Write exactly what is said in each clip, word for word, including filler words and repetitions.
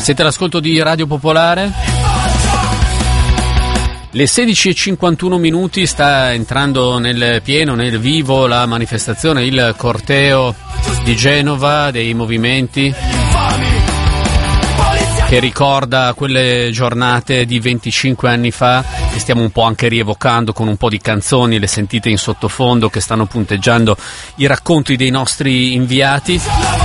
Siete all'ascolto di Radio Popolare? Le sedici e cinquantuno minuti, sta entrando nel pieno, nel vivo la manifestazione, il corteo di Genova dei movimenti che ricorda quelle giornate di venticinque anni fa, che stiamo un po' anche rievocando con un po' di canzoni, le sentite in sottofondo che stanno punteggiando i racconti dei nostri inviati.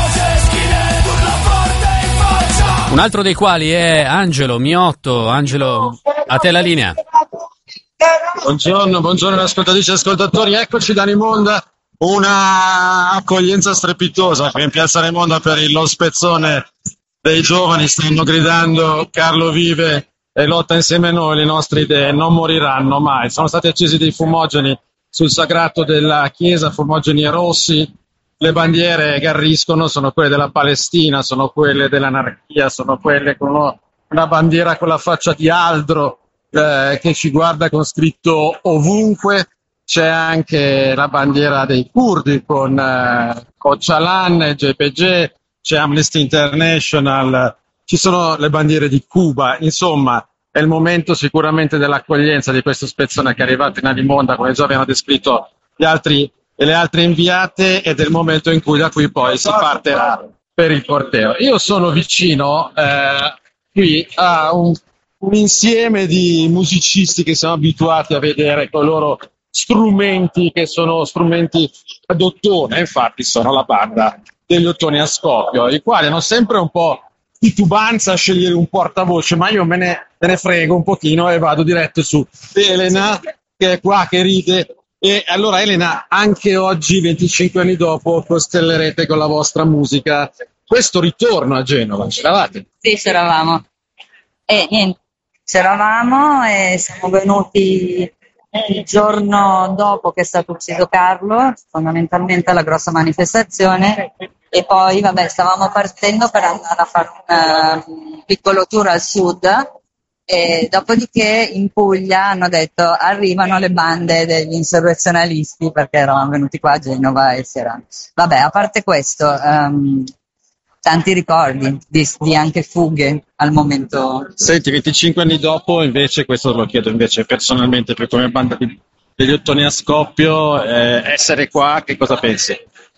Un altro dei quali è Angelo Miotto. Angelo, a te la linea. Buongiorno, buongiorno ascoltatrici e ascoltatori, eccoci da Rimonda, una accoglienza strepitosa qui in Piazza Rimonda per il Lo Spezzone dei giovani, stanno gridando Carlo vive e lotta insieme a noi, le nostre idee non moriranno mai. Sono stati accesi dei fumogeni sul sagrato della chiesa, fumogeni rossi, le bandiere garriscono, sono quelle della Palestina, sono quelle dell'anarchia, sono quelle con uno, una bandiera con la faccia di Aldro eh, che ci guarda con scritto ovunque. C'è anche la bandiera dei curdi con eh, Öcalan, J P G, c'è Amnesty International, ci sono le bandiere di Cuba. Insomma, è il momento sicuramente dell'accoglienza di questo spezzone che è arrivato in Alimonda, come già abbiamo descritto gli altri e le altre inviate, ed è il momento in cui da qui poi si partirà per il corteo. Io sono vicino eh, qui a un, un insieme di musicisti che siamo abituati a vedere con i loro strumenti, che sono strumenti ad ottone, infatti sono la banda degli ottoni a scoppio, i quali hanno sempre un po' titubanza a scegliere un portavoce, ma io me ne, me ne frego un pochino e vado diretto su Elena, che è qua, che ride. E allora Elena, anche oggi, venticinque anni dopo, costellerete con la vostra musica questo ritorno a Genova, c'eravate? Sì, c'eravamo. E niente, c'eravamo e siamo venuti il giorno dopo che è stato ucciso Carlo, fondamentalmente alla grossa manifestazione, e poi vabbè stavamo partendo per andare a fare un piccolo tour al sud, e dopodiché in Puglia hanno detto arrivano le bande degli insurrezionalisti, perché eravamo venuti qua a Genova e si era... Vabbè, a parte questo, um, tanti ricordi di, di anche fughe al momento. Senti, venticinque anni dopo invece, questo lo chiedo invece personalmente per come banda di, degli ottoni a scoppio, eh, essere qua, che cosa pensi?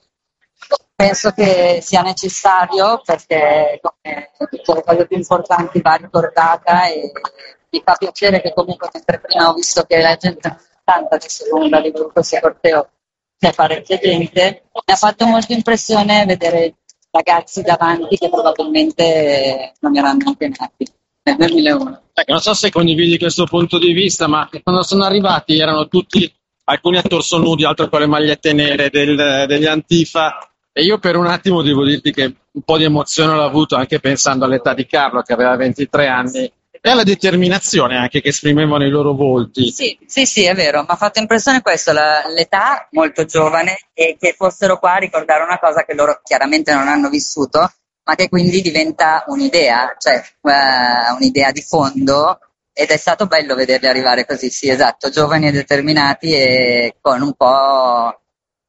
Penso che sia necessario, perché come tutte le cose più importanti va ricordata, e mi fa piacere che comunque, mentre prima ho visto che la gente non è tanta, adesso lunga di questo corteo c'è parecchia gente, mi ha fatto molto impressione vedere ragazzi davanti che probabilmente non erano anche nati nel duemilauno. Ecco, non so se condividi questo punto di vista, ma quando sono arrivati erano tutti, alcuni a torso nudi, altri con le magliette nere del, degli Antifa, e io per un attimo devo dirti che un po' di emozione l'ho avuto anche pensando all'età di Carlo, che aveva ventitré anni, e alla determinazione anche che esprimevano i loro volti. Sì, sì, sì, è vero, mi ha fatto impressione questo, la, l'età molto giovane, e che fossero qua a ricordare una cosa che loro chiaramente non hanno vissuto, ma che quindi diventa un'idea, cioè uh, un'idea di fondo, ed è stato bello vederli arrivare così, sì, esatto, giovani e determinati e con un po'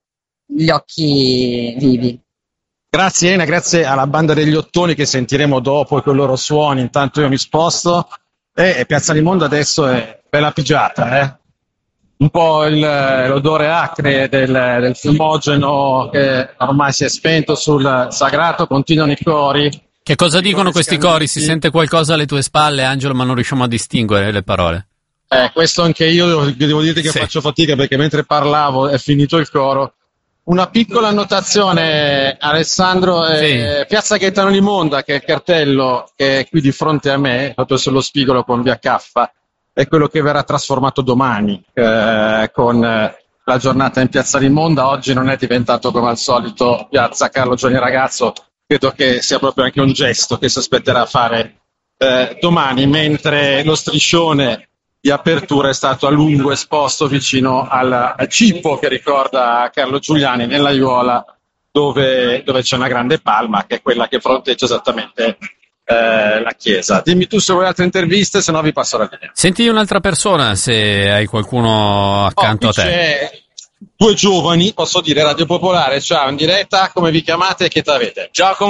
gli occhi vivi. Grazie Elena, grazie alla banda degli ottoni che sentiremo dopo e con i loro suoni. Intanto io mi sposto e Piazza Rimonda adesso è bella pigiata, eh? Un po' il, l'odore acre del, del fumogeno che ormai si è spento sul sagrato, continuano i cori. Che cosa dicono questi cori? Si sente qualcosa alle tue spalle, Angelo, ma non riusciamo a distinguere le parole. Eh, questo anche io devo, devo dirti che sì. Faccio fatica, perché mentre parlavo è finito il coro. Una piccola annotazione, Alessandro, eh, sì. Piazza Gaetano Limonda, che è il cartello che è qui di fronte a me, proprio sullo spigolo con via Caffa, è quello che verrà trasformato domani eh, con eh, la giornata in Piazza Limonda. Oggi non è diventato come al solito Piazza Carlo Giovanni Ragazzo, credo che sia proprio anche un gesto che si aspetterà a fare eh, domani, mentre lo striscione di apertura è stato a lungo esposto vicino al, al cippo che ricorda Carlo Giuliani nell'aiuola, dove, dove c'è una grande palma che è quella che fronteggia esattamente eh, la chiesa. Dimmi tu se vuoi altre interviste, se no vi passo la linea. Senti un'altra persona, se hai qualcuno accanto oh, a te. C'è due giovani, posso dire, Radio Popolare, ciao, in diretta, come vi chiamate e che età avete? Giacomo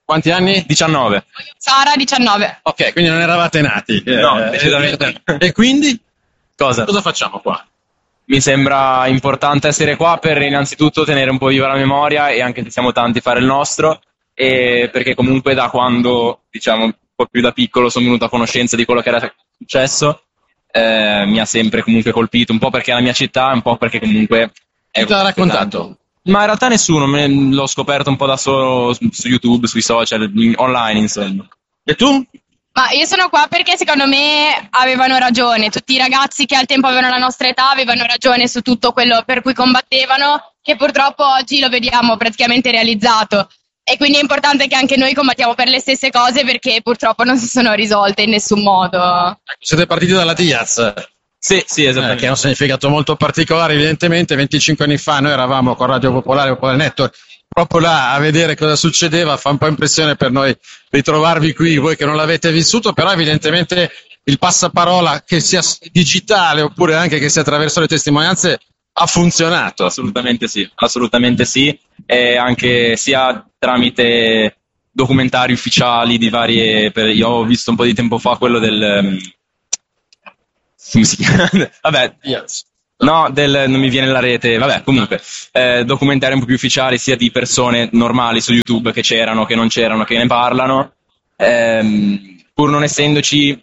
Quanti anni? diciannove. Sara, diciannove. Ok, quindi non eravate nati. No, Eh, decisamente. E quindi Cosa? cosa facciamo qua? Mi sembra importante essere qua per innanzitutto tenere un po' viva la memoria e anche se siamo tanti fare il nostro, e perché comunque da quando, diciamo, un po' più da piccolo sono venuto a conoscenza di quello che era successo, eh, mi ha sempre comunque colpito, un po' perché è la mia città, un po' perché comunque è... Chi te l'ha raccontato? Ma in realtà nessuno, me l'ho scoperto un po' da solo su su YouTube, sui social, in- online insomma. E tu? Ma io sono qua perché secondo me avevano ragione, tutti i ragazzi che al tempo avevano la nostra età avevano ragione su tutto quello per cui combattevano, che purtroppo oggi lo vediamo praticamente realizzato. E quindi è importante che anche noi combattiamo per le stesse cose perché purtroppo non si sono risolte in nessun modo. Siete partiti dalla Diaz, Sì, sì, eh, esattamente. che ha un significato molto particolare, evidentemente. venticinque anni fa noi eravamo con Radio Popolare, Popolare Network, proprio là a vedere cosa succedeva. Fa un po' impressione per noi ritrovarvi qui, voi che non l'avete vissuto, però evidentemente il passaparola, che sia s- digitale oppure anche che sia attraverso le testimonianze, ha funzionato. Assolutamente sì, assolutamente sì, e anche sia tramite documentari ufficiali di varie... per- io ho visto un po' di tempo fa quello del... ehm, come si chiama? Vabbè, no, del, non mi viene la rete, vabbè, comunque, eh, documentari un po' più ufficiali sia di persone normali su YouTube che c'erano, che non c'erano, che ne parlano, ehm, pur non essendoci...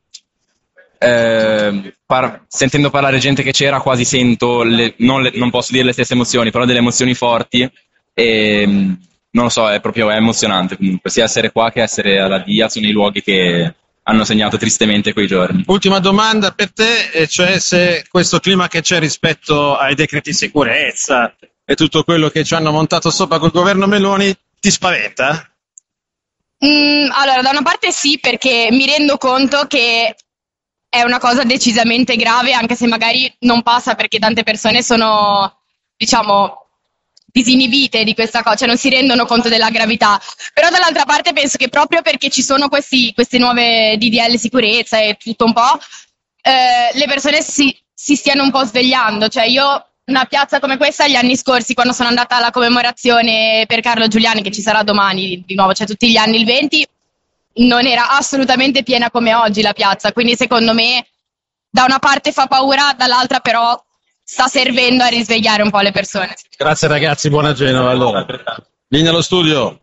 Eh, par- sentendo parlare gente che c'era quasi sento le- non, le- non posso dire le stesse emozioni, però delle emozioni forti e mh, non lo so, è proprio è emozionante comunque sia essere qua che essere alla Diaz, nei luoghi che hanno segnato tristemente quei giorni. Ultima domanda per te, e cioè se questo clima che c'è rispetto ai decreti di sicurezza e tutto quello che ci hanno montato sopra col governo Meloni ti spaventa? Mm, allora, da una parte sì, perché mi rendo conto che è una cosa decisamente grave, anche se magari non passa perché tante persone sono, diciamo, disinibite di questa cosa, cioè non si rendono conto della gravità. Però dall'altra parte penso che proprio perché ci sono questi, queste nuove D D L sicurezza e tutto un po', eh, le persone si, si stiano un po' svegliando. Cioè io una piazza come questa gli anni scorsi, quando sono andata alla commemorazione per Carlo Giuliani, che ci sarà domani di nuovo, cioè tutti gli anni il venti, non era assolutamente piena come oggi la piazza, quindi secondo me da una parte fa paura, dall'altra però sta servendo a risvegliare un po' le persone. Grazie ragazzi, buona Genova allora. Linea allo studio.